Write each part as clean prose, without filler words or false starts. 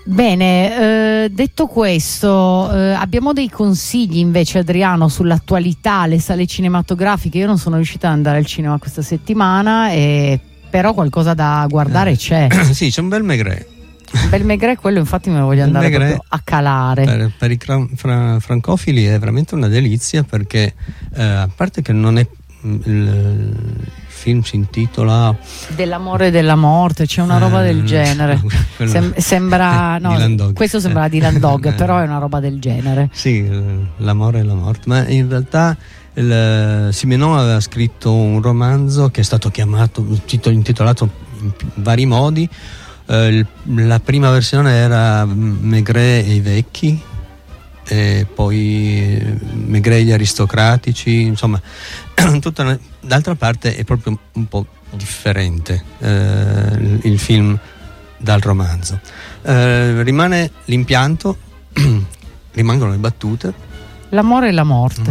Bene, detto questo, abbiamo dei consigli invece, Adriano, sull'attualità, le sale cinematografiche. Io non sono riuscita ad andare al cinema questa settimana, però qualcosa da guardare c'è. Sì, c'è un bel Maigret. Un bel Maigret, quello infatti me lo voglio andare proprio a calare. Per i francofili è veramente una delizia, perché a parte che non è il film si intitola Dell'amore e della morte, c'è una roba del genere. Sembra questo sembra Dylan Dog, però è una roba del genere. Sì, l'amore e la morte, ma in realtà Simenon aveva scritto un romanzo che è stato intitolato in vari modi. La prima versione era Maigret e i vecchi, e poi Maigret e gli aristocratici, insomma d'altra parte è proprio un po' differente il film dal romanzo. Rimane l'impianto, rimangono le battute, l'amore e la morte.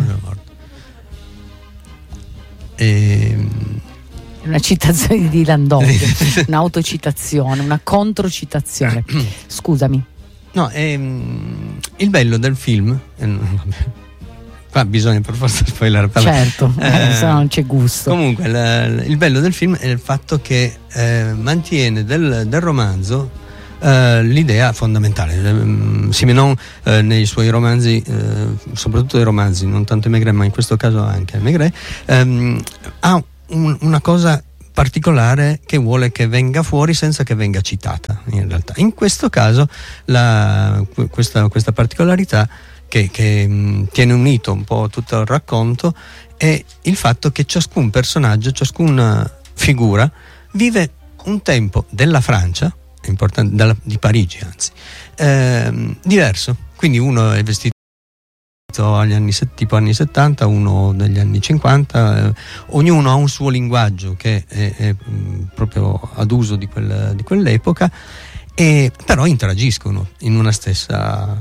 Una citazione di Dylan Dog, un'autocitazione, una controcitazione. Scusami. No, il bello del film, qua bisogna per forza spoilerare. Certo, se no non c'è gusto. Comunque il bello del film è il fatto che mantiene del romanzo l'idea fondamentale. Simenon nei suoi romanzi, soprattutto i romanzi, non tanto i Maigret, ma in questo caso anche Maigret, ha una cosa particolare che vuole che venga fuori senza che venga citata. In realtà in questo caso questa particolarità che tiene unito un po' tutto il racconto è il fatto che ciascun personaggio, ciascuna figura vive un tempo della Francia, importante, di Parigi anzi, diverso. Quindi uno è vestito agli anni 70, uno degli anni 50, ognuno ha un suo linguaggio che è proprio ad uso di quell'epoca, e però interagiscono in una stessa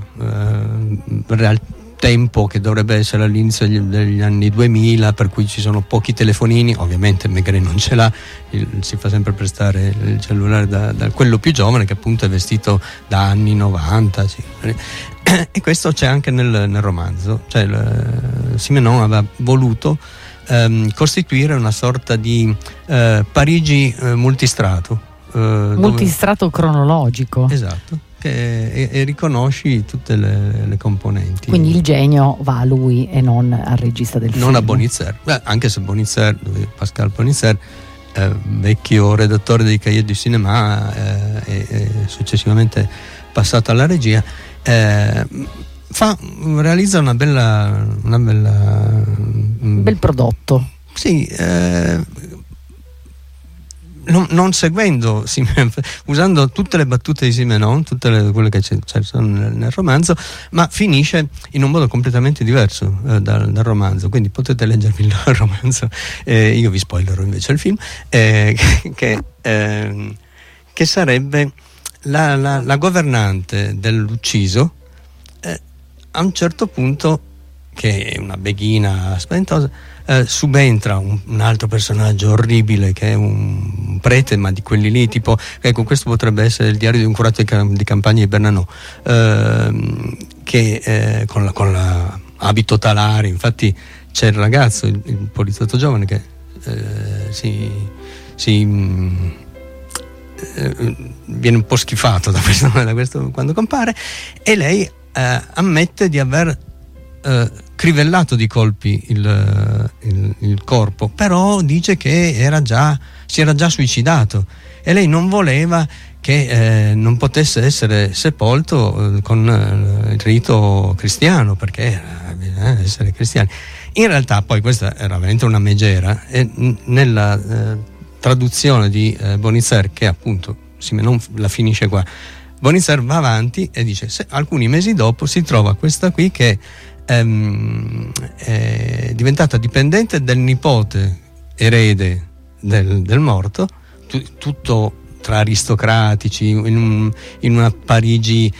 tempo che dovrebbe essere all'inizio degli anni 2000, per cui ci sono pochi telefonini. Ovviamente Maigret non ce l'ha, si fa sempre prestare il cellulare da quello più giovane, che appunto è vestito da anni 90, sì. E questo c'è anche nel romanzo, cioè Simenon aveva voluto costituire una sorta di Parigi multistrato. Multistrato cronologico. Esatto, e riconosci tutte le componenti. Quindi il genio va a lui e non al regista del film. Non a Bonitzer. Anche se Bonitzer, Pascal Bonitzer, vecchio redattore dei Cahiers du Cinéma e successivamente passato alla regia, realizza un bel prodotto. Sì, non seguendo, usando tutte le battute di Simenon, quelle che sono nel romanzo, ma finisce in un modo completamente diverso dal romanzo. Quindi potete leggervi il romanzo, io vi spoilerò invece il film, che sarebbe la governante dell'ucciso, a un certo punto, che è una beghina spaventosa, subentra un altro personaggio orribile, che è un prete, ma di quelli lì, tipo, ecco, questo potrebbe essere il diario di un curato di campagna di Bernanò, che con la abito talare. Infatti c'è il ragazzo, il poliziotto giovane, che viene un po' schifato da questo quando compare, e lei ammette di aver crivellato di colpi il corpo, però dice che si era già suicidato, e lei non voleva che non potesse essere sepolto con il rito cristiano, perché essere cristiani. In realtà poi questa era veramente una megera, e nella traduzione di Bonitzer, che appunto Simenon la finisce qua, Bonitzer va avanti e dice: alcuni mesi dopo si trova questa qui che è diventata dipendente del nipote erede del morto, tutto tra aristocratici, in una Parigi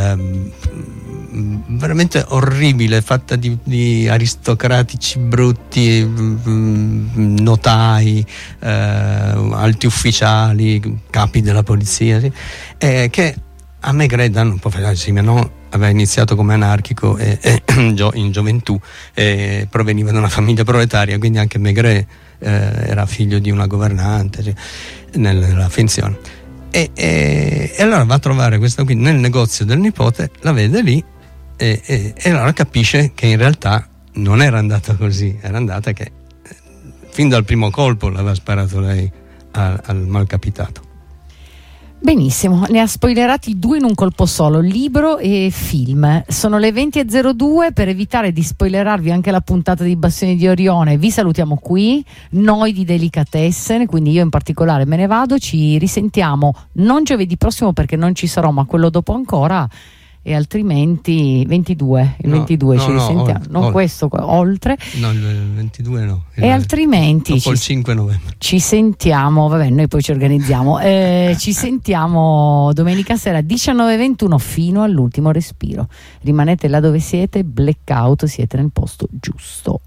veramente orribile, fatta di aristocratici brutti, notai, alti ufficiali, capi della polizia, sì, che a Maigret danno un po' Simenon aveva iniziato come anarchico in gioventù, proveniva da una famiglia proletaria, quindi anche Maigret era figlio di una governante, cioè, nella finzione, e allora va a trovare questa qui nel negozio del nipote, la vede lì e allora capisce che in realtà non era andata così, era andata che fin dal primo colpo l'aveva sparato lei al malcapitato. Benissimo, ne ha spoilerati 2 in un colpo solo, libro e film. Sono le 20:02, per evitare di spoilerarvi anche la puntata di Bastioni di Orione vi salutiamo qui, noi di Delicatessen, quindi io in particolare me ne vado, ci risentiamo non giovedì prossimo perché non ci sarò, ma quello dopo ancora, e altrimenti 22 ci risentiamo, non questo, oltre, no, il 22 no, e altrimenti dopo il 5 novembre ci sentiamo, vabbè, noi poi ci organizziamo, ci sentiamo domenica sera 19:21 fino all'ultimo respiro. Rimanete là dove siete, Blackout, siete nel posto giusto.